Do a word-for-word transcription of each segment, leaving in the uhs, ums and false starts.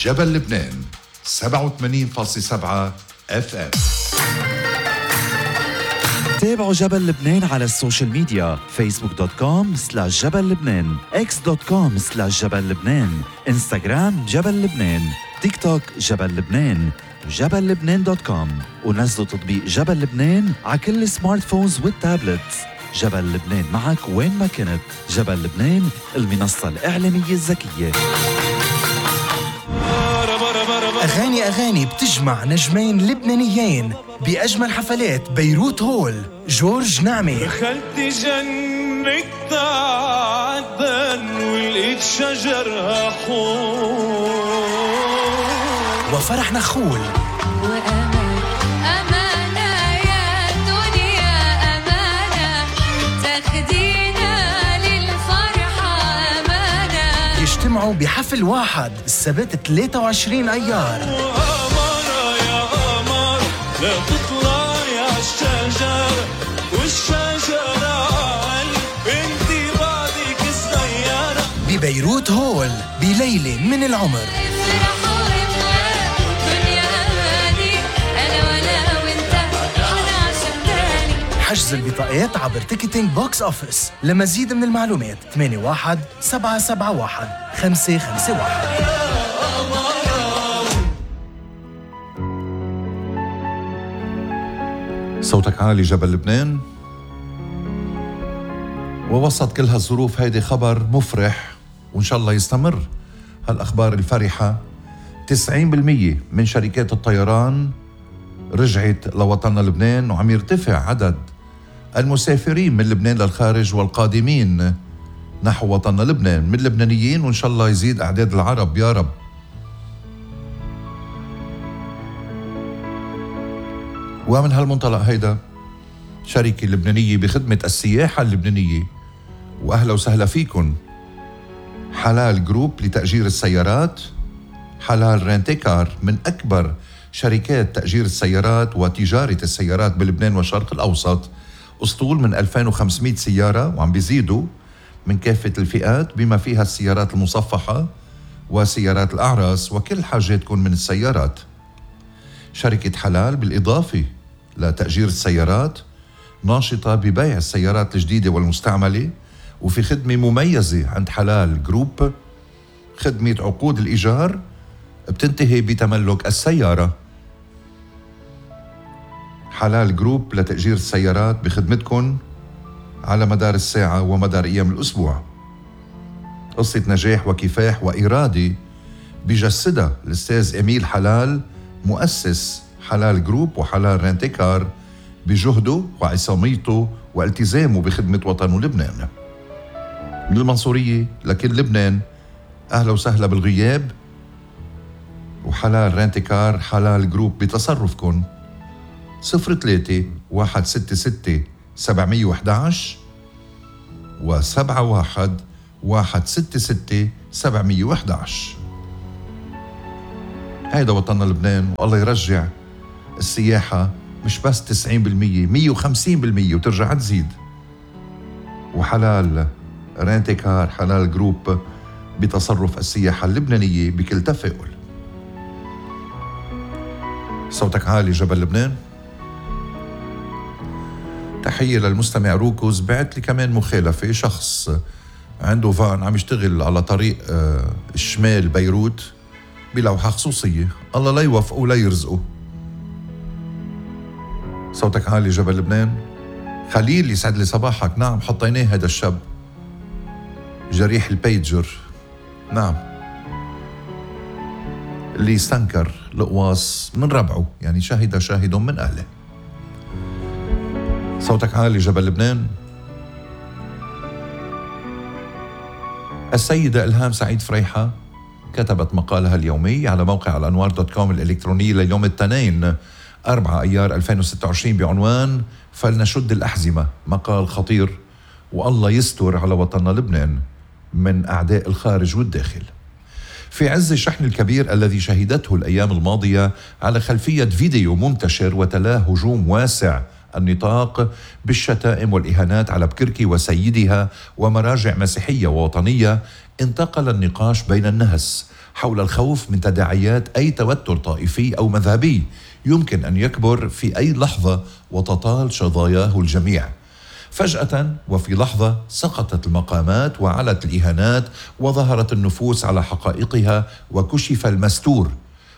جبل لبنان سبعة وثمانين فاصلة سبعة اف ام. تابعوا جبل لبنان على السوشيال ميديا فيسبوك دوت كوم سلاش جبل لبنان، اكس دوت كوم سلاش جبل لبنان، انستغرام جبل لبنان، تيك توك جبل لبنان، جبل لبنان دوت كوم، ونزلوا تطبيق جبل لبنان على كل السمارت فونز والتابلتس. جبل لبنان معك وين ما كنت. جبل لبنان، المنصة الإعلامية الذكية. أغاني أغاني بتجمع نجمين لبنانيين بأجمل حفلات بيروت هول. جورج نعمة. دخلت جنك تعدن ولقيت شجرها حور وفرح نخول. وأمان أمانة يا دنيا أمانة تاخدينا للفرحة أمانة. يجتمعوا بحفل واحد السبت ثلاثة وعشرين أيار. وأمارة يا أمار لا تطلعي عالشجر والشجرة عالي انتي بعدك صغيرة. ببيروت هول بليلة من العمر. حجز البطاقات عبر تيكتينج بوكس أوفيس. لمزيد من المعلومات ثمانية واحد سبعة سبعة واحد خمسة خمسة واحد. صوتك عالي جبل لبنان. ووسط كل هالظروف هيدي خبر مفرح وإن شاء الله يستمر هالأخبار الفرحة. تسعين بالمية من شركات الطيران رجعت لوطننا لبنان، وعم يرتفع عدد المسافرين من لبنان للخارج والقادمين نحو وطننا لبنان من لبنانيين، وإن شاء الله يزيد أعداد العرب يا رب. ومن هالمنطلق هيدا شركة لبنانية بخدمة السياحة اللبنانية، وأهلا وسهلا فيكن، حلال جروب لتأجير السيارات، حلال رينتيكار من أكبر شركات تأجير السيارات وتجارة السيارات بلبنان والشرق الأوسط، أسطول من ألفين وخمسمية سيارة وعم بيزيدوا من كافة الفئات بما فيها السيارات المصفحة وسيارات الأعراس وكل حاجاتكم من السيارات. شركة حلال بالإضافة لتأجير السيارات ناشطة ببيع السيارات الجديدة والمستعملة، وفي خدمة مميزة عند حلال جروب، خدمة عقود الإيجار بتنتهي بتملك السيارة. حلال جروب لتأجير السيارات بخدمتكن على مدار الساعة ومدار أيام الأسبوع. قصة نجاح وكفاح وإرادة بجسدها الأستاذ إميل حلال مؤسس حلال جروب وحلال رينتيكار بجهده وعصاميته والتزامه بخدمة وطنه لبنان. من المنصورية لكل لبنان أهلا وسهلا بالغياب. وحلال رينتيكار حلال جروب بتصرفكن. صفر ثلاثة واحد ستة ستة سبعمية وإحداعش وسبعة واحد واحد ستة ستة سبعمية وإحداعش. هيدا وطننا لبنان، والله يرجع السياحة مش بس تسعين بالمية مية وخمسين بالمية وترجع تزيد. وحلال رينتيكار حلال جروب بتصرف السياحة اللبنانية بكل تفاؤل. صوتك عالي جبل لبنان. تحية للمستمع روكوز، بعت لي كمان مخالفة. شخص عنده فان عم يشتغل على طريق الشمال بيروت بلوحة خصوصية، الله لا يوفقه ولا يرزقه. صوتك عالي جبل لبنان. خليل يسعد لي صباحك. نعم حطيناه هذا الشاب جريح البيجر، نعم، اللي استنكر القواص من ربعه، يعني شهد شاهد من أهله. صوتك عالي جبل لبنان. السيدة إلهام سعيد فريحة كتبت مقالها اليومي على موقع الأنوار دوت كوم الإلكتروني ليوم الاثنين أربعة أيار ألفين وستة وعشرين بعنوان فلنشد الأحزمة. مقال خطير، والله يستر على وطننا لبنان من أعداء الخارج والداخل. في عز الشحن الكبير الذي شهدته الأيام الماضية على خلفية فيديو منتشر وتلاه هجوم واسع النطاق بالشتائم والإهانات على بكركي وسيدها ومراجع مسيحية ووطنية، انتقل النقاش بين الناس حول الخوف من تداعيات أي توتر طائفي أو مذهبي يمكن أن يكبر في أي لحظة وتطال شظاياه الجميع. فجأة وفي لحظة سقطت المقامات وعلت الإهانات وظهرت النفوس على حقائقها وكشف المستور،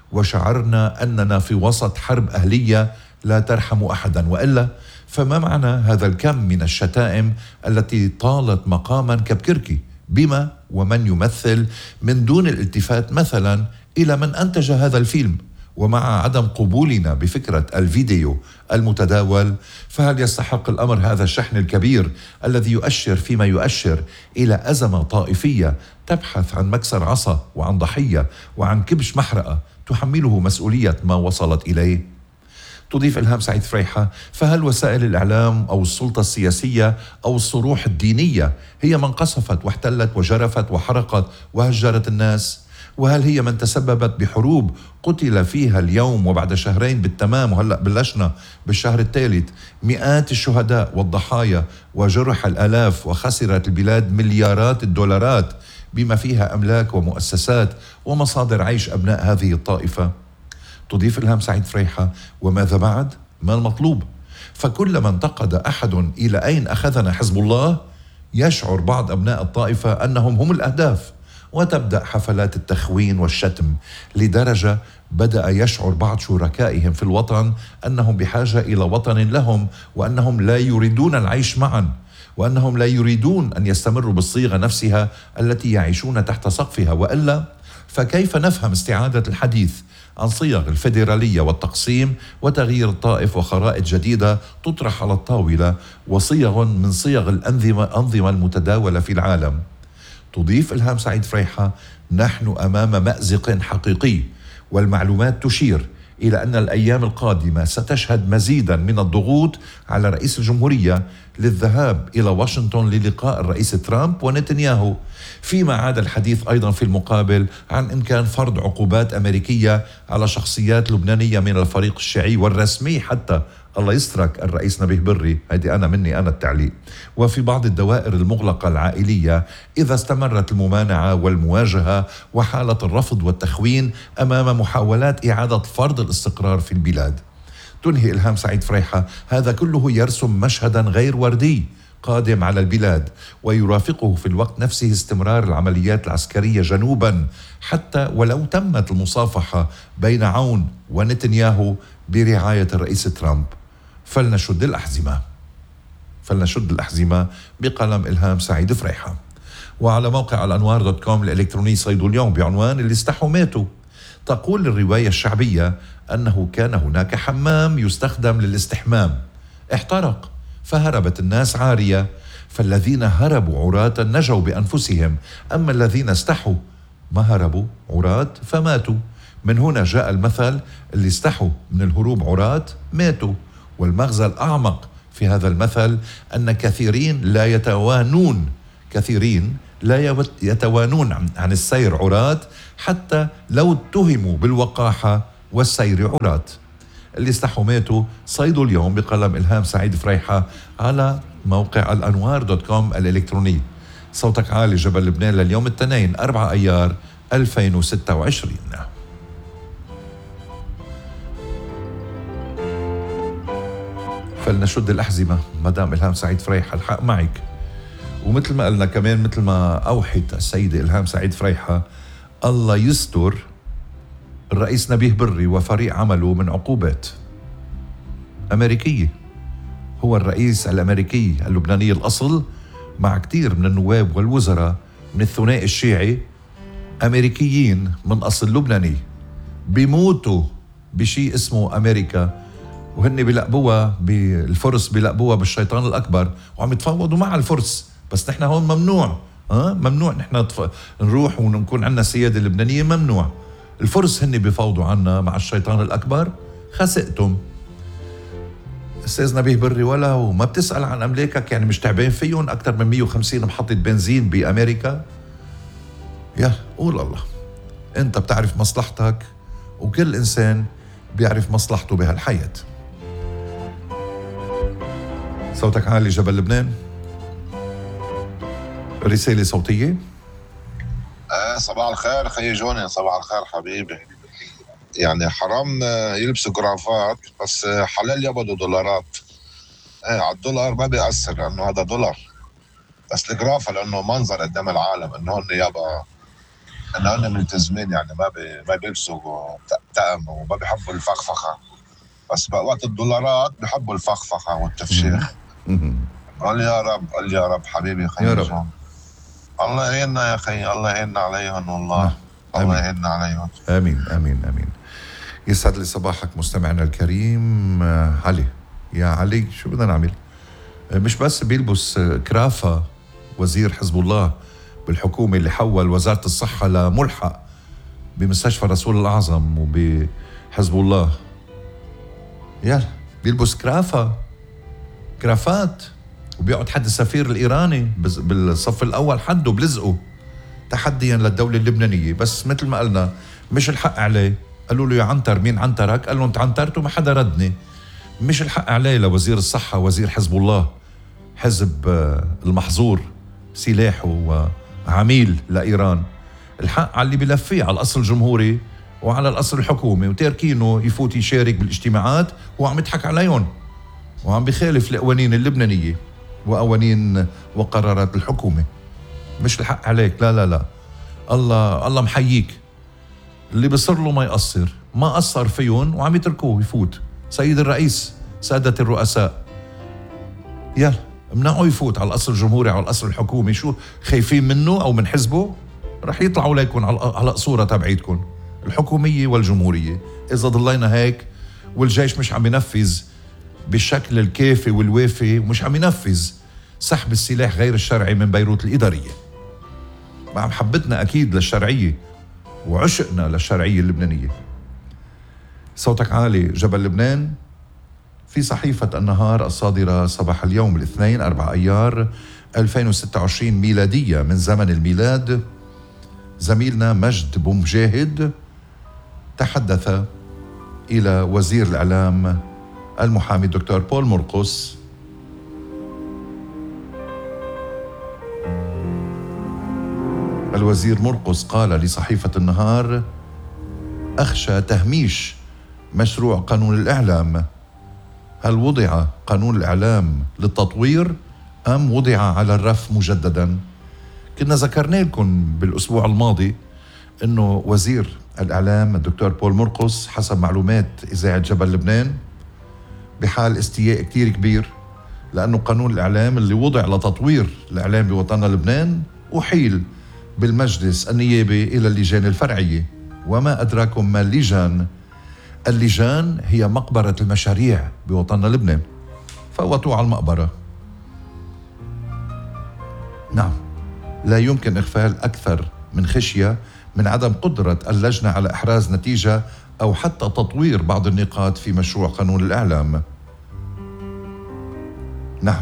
وشعرنا أننا في وسط حرب أهلية لا ترحم أحدا. وإلا فما معنى هذا الكم من الشتائم التي طالت مقاما كبكركي بما ومن يمثل، من دون الالتفات مثلا إلى من أنتج هذا الفيلم؟ ومع عدم قبولنا بفكرة الفيديو المتداول، فهل يستحق الأمر هذا الشحن الكبير الذي يؤشر فيما يؤشر إلى أزمة طائفية تبحث عن مكسر عصا وعن ضحية وعن كبش محرقة تحمله مسؤولية ما وصلت إليه؟ تضيف إلهام سعيد فريحة: فهل وسائل الإعلام أو السلطة السياسية أو الصروح الدينية هي من قصفت واحتلت وجرفت وحرقت وهجرت الناس؟ وهل هي من تسببت بحروب قتل فيها اليوم وبعد شهرين بالتمام، وهلأ بلشنا بالشهر الثالث، مئات الشهداء والضحايا وجرح الآلاف، وخسرت البلاد مليارات الدولارات بما فيها أملاك ومؤسسات ومصادر عيش أبناء هذه الطائفة؟ تضيف إلهام سعيد فريحة: وماذا بعد؟ ما المطلوب؟ فكلما انتقد أحد إلى أين أخذنا حزب الله، يشعر بعض أبناء الطائفة أنهم هم الأهداف، وتبدأ حفلات التخوين والشتم، لدرجة بدأ يشعر بعض شركائهم في الوطن أنهم بحاجة إلى وطن لهم، وأنهم لا يريدون العيش معا، وأنهم لا يريدون أن يستمروا بالصيغة نفسها التي يعيشون تحت سقفها. وإلا فكيف نفهم استعادة الحديث عن صيغ الفيدرالية والتقسيم وتغيير الطائف وخرائط جديدة تطرح على الطاولة وصيغ من صيغ الأنظمة أنظمة المتداولة في العالم؟ تضيف إلهام سعيد فريحة: نحن أمام مأزق حقيقي، والمعلومات تشير إلى أن الأيام القادمة ستشهد مزيدا من الضغوط على رئيس الجمهورية للذهاب إلى واشنطن للقاء الرئيس ترامب ونتنياهو، فيما عاد الحديث أيضا في المقابل عن إمكان فرض عقوبات أمريكية على شخصيات لبنانية من الفريق الشيعي والرسمي حتى، الله يسترك الرئيس نبيه بري، هيدي أنا مني أنا التعليق، وفي بعض الدوائر المغلقة العائلية إذا استمرت الممانعة والمواجهة وحالة الرفض والتخوين أمام محاولات إعادة فرض الاستقرار في البلاد. تنهي إلهام سعيد فريحة: هذا كله يرسم مشهدا غير وردي قادم على البلاد، ويرافقه في الوقت نفسه استمرار العمليات العسكرية جنوبا، حتى ولو تمت المصافحة بين عون ونتنياهو برعاية الرئيس ترامب. فلنشد الأحزمة فلنشد الأحزمة بقلم إلهام سعيد فريحة. وعلى موقع الأنوار دوت كوم الإلكتروني صيد اليوم بعنوان اللي استحوا ماتوا، تقول الرواية الشعبية أنه كان هناك حمام يستخدم للاستحمام، احترق فهربت الناس عارية، فالذين هربوا عراة نجوا بأنفسهم، أما الذين استحوا ما هربوا عراة فماتوا. من هنا جاء المثل: اللي استحوا من الهروب عراة ماتوا. والمغزى الأعمق في هذا المثل أن كثيرين لا يتوانون كثيرين لا يتوانون عن السير عراة حتى لو اتهموا بالوقاحة والسير عراة. اللي استحوا ماتوا. صيد اليوم بقلم إلهام سعيد فريحة على موقع الأنوار دوت كوم الإلكتروني. صوتك عالي جبل لبنان لليوم الاثنين أربعة أيار ألفين وستة وعشرين. فلنشد الأحزمة مدام إلهام سعيد فريحة، الحق معك. ومثل ما قلنا كمان، مثل ما أوحت السيدة إلهام سعيد فريحة، الله يستر الرئيس نبيه بري وفريق عمله من عقوبات أمريكية. هو الرئيس الأمريكي اللبناني الأصل مع كتير من النواب والوزراء من الثنائي الشيعي أمريكيين من أصل لبناني، بيموتوا بشيء اسمه أمريكا، وهن بيلقبوها بالفرس بيلقبوها بالشيطان الأكبر، وعم يتفاوضوا مع الفرس. بس نحن هون ممنوع، ها ممنوع نحن نروح ونكون عنا سيادة لبنانية، ممنوع. الفرس هن بيفاوضوا عنا مع الشيطان الأكبر. خسئتم أستاذ نبيه بري، ولا وما بتسأل عن أملاكك؟ يعني مش تعبان فيهم؟ أكثر من مية وخمسين محطة بنزين بأمريكا. يا قول الله، أنت بتعرف مصلحتك، وكل إنسان بيعرف مصلحته بهالحياة. صوتك عالي جبل لبنان. رسالة صوتية. آه صباح الخير خي جوني، صباح الخير حبيبي. يعني حرام آه، يلبسوا جرافات، بس آه، حلال يقبضوا دولارات. ايه على الدولار ما بيأثر لانه هذا دولار، بس الجرافة لانه منظر قدام العالم انه هن يابا انه هن ملتزمين، يعني ما بي ما بيلبسوا طقم وما بيحبوا الفخفخة، بس بقى وقت الدولارات بيحبوا الفخفخة والتفشيخ. قال يا رب، قال يا رب حبيبي خي يا رب. جون. الله يعيننا يا خي، الله يعيننا عليهم والله. نعم. الله آمين. يعيننا عليهم. آمين آمين آمين. يسعد لي صباحك مستمعنا الكريم. آه، علي، يا علي شو بدنا نعمل؟ آه، مش بس بيلبس آه، كرافة وزير حزب الله بالحكومة اللي حول وزارة الصحة لملحق بمستشفى رسول الأعظم وبحزب الله، يلا بيلبس كرافة كرافات وبيقعد حد السفير الإيراني بز- بالصف الأول حده بلزقه تحديا للدولة اللبنانية. بس مثل ما قلنا مش الحق عليه. قالوا له يا عنتر مين عنترك؟ قال له انت عنترته ما حدا ردني. مش الحق عليه لوزير الصحة وزير حزب الله، حزب آه، المحظور سلاحه وعميل لإيران. الحق على اللي بلفيه، على القصر الجمهوري وعلى القصر الحكومي، وتاركينه يفوت يشارك بالاجتماعات وعم يضحك عليهم وعم بخالف القوانين اللبنانية وقوانين وقرارات الحكومة. مش الحق عليك، لا لا لا. الله الله محييك. اللي بصر له ما يقصر، ما قصر فيهم وعم يتركوه يفوت. سيد الرئيس، سادة الرؤساء، يلا امنعوا يفوت على القصر الجمهوري على القصر الحكومي. شو خايفين منه او من حزبه؟ رح يطلعوا ليكم على على قصورة تبعيتكم الحكومية والجمهورية. اذا ضلينا هيك والجيش مش عم ينفذ بالشكل الكافي والوافي ومش عم ينفذ سحب السلاح غير الشرعي من بيروت الإدارية، مع محبتنا أكيد للشرعية وعشقنا للشرعية اللبنانية. صوتك عالي جبل لبنان. في صحيفة النهار الصادرة صباح اليوم الاثنين أربعة أيار ألفين وستة وعشرين ميلادية من زمن الميلاد، زميلنا مجد بومجاهد تحدث إلى وزير الإعلام المحامي الدكتور بول مرقس الوزير مرقس قال لصحيفة النهار: أخشى تهميش مشروع قانون الإعلام. هل وضع قانون الإعلام للتطوير أم وضع على الرف مجددا؟ كنا ذكرنا لكم بالأسبوع الماضي أنه وزير الإعلام الدكتور بول مرقس حسب معلومات إذاعة جبل لبنان بحال استياء كتير كبير، لأنه قانون الإعلام اللي وضع لتطوير الإعلام بوطننا لبنان أحيل بالمجلس النيابي إلى اللجان الفرعية. وما أدراكم ما اللجان؟ اللجان هي مقبرة المشاريع بوطننا لبنان، فوتوا على المقبرة. نعم، لا يمكن إغفال أكثر من خشية من عدم قدرة اللجنة على إحراز نتيجة أو حتى تطوير بعض النقاط في مشروع قانون الإعلام. نعم،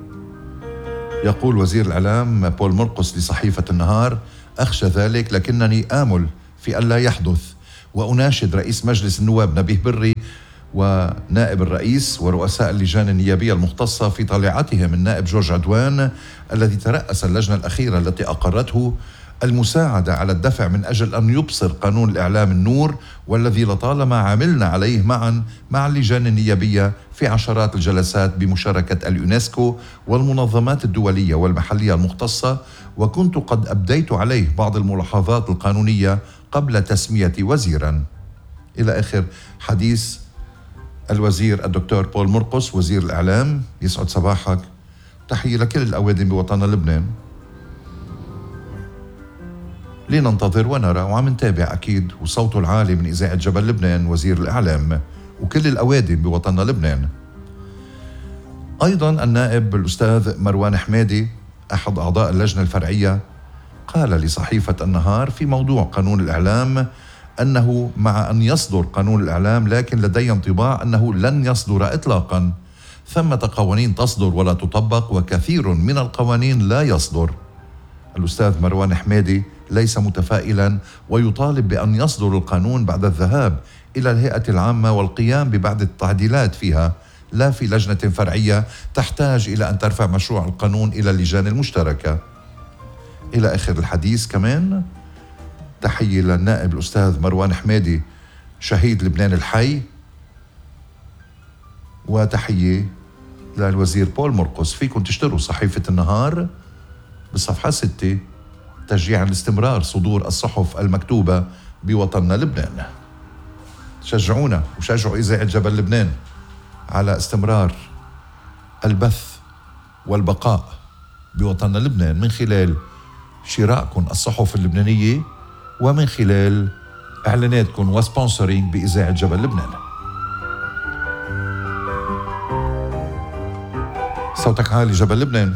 يقول وزير الإعلام بول مرقس لصحيفة النهار: أخشى ذلك لكنني آمل في ألا يحدث، وأناشد رئيس مجلس النواب نبيه بري ونائب الرئيس ورؤساء اللجان النيابية المختصة في طليعتهم النائب جورج عدوان الذي ترأس اللجنة الأخيرة التي أقرته المساعدة على الدفع من أجل أن يبصر قانون الإعلام النور، والذي لطالما عملنا عليه معا مع اللجان النيابية في عشرات الجلسات بمشاركة اليونسكو والمنظمات الدولية والمحلية المختصة، وكنت قد أبديت عليه بعض الملاحظات القانونية قبل تسميتي وزيرا. إلى آخر حديث الوزير الدكتور بول مرقس وزير الإعلام. يسعد صباحك، تحية لكل الأوادم بوطننا لبنان. لننتظر ونرى وعم نتابع أكيد، وصوته العالي من إذاعة جبل لبنان وزير الإعلام وكل الأوادم بوطننا لبنان. أيضا النائب الأستاذ مروان حمادي أحد أعضاء اللجنة الفرعية قال لصحيفة النهار في موضوع قانون الإعلام أنه مع أن يصدر قانون الإعلام لكن لدي انطباع أنه لن يصدر إطلاقا. ثمة قوانين تصدر ولا تطبق، وكثير من القوانين لا يصدر. الأستاذ مروان حمادي ليس متفائلا ويطالب بأن يصدر القانون بعد الذهاب إلى الهيئة العامة والقيام ببعض التعديلات فيها، لا في لجنة فرعية تحتاج إلى أن ترفع مشروع القانون إلى اللجان المشتركة. إلى آخر الحديث. كمان تحية للنائب الأستاذ مروان حمادي شهيد لبنان الحي، وتحية للوزير بول مرقس. فيكم تشتروا صحيفة النهار بالصفحة ستة تشجيعا لاستمرار صدور الصحف المكتوبة بوطننا لبنان. شجعونا وشجعوا إذاعة جبل لبنان على استمرار البث والبقاء بوطننا لبنان من خلال شرائكم الصحف اللبنانية ومن خلال إعلاناتكم وسبونسرينج بإذاعة جبل لبنان. صوتك عالي جبل لبنان.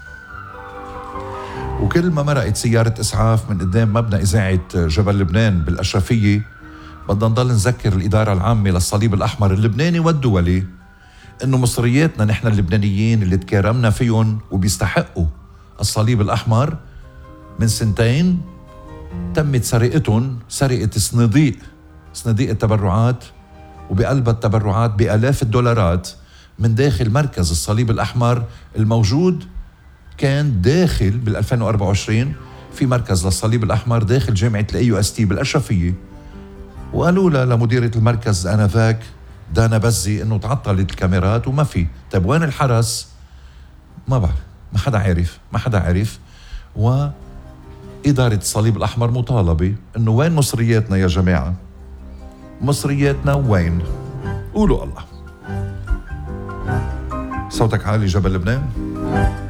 وكل ما مرقت سيارة إسعاف من قدام مبنى إذاعة جبل لبنان بالأشرفية بدنا نضل نذكر الإدارة العامة للصليب الأحمر اللبناني والدولي إنه مصرياتنا نحن اللبنانيين اللي تكرمنا فيهم وبيستحقوا الصليب الأحمر من سنتين تمت سرقتهم، سرقة صناديق صناديق التبرعات، وبقلب التبرعات بآلاف الدولارات من داخل مركز الصليب الأحمر الموجود كان داخل بال ألفين وأربعة وعشرين في مركز للصليب الأحمر داخل جامعة الاي يو اس تي بالأشرفية. وقالوا لها لمديرة المركز آنذاك دانا بزي إنه تعطلت الكاميرات وما في. طيب وين الحرس؟ ما بعرف، ما حدا عارف ما حدا عارف وإدارة الصليب الأحمر مطالبة إنه وين مصرياتنا يا جماعة؟ مصرياتنا وين؟ قولوا الله. صوتك عالي جبل لبنان.